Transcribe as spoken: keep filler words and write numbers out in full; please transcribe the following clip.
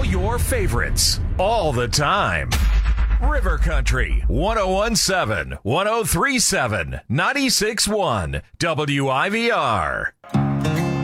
all your favorites, all the time. River Country, one oh one seven, one oh three seven, ninety-six point one, W I V R.